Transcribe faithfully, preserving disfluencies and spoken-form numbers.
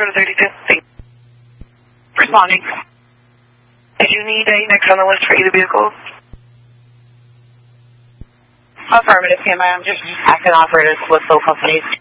Minnesota thirty-two. Responding. Did you need a next on the list for either vehicle? Affirmative, K M I. I'm just asking operators with both companies.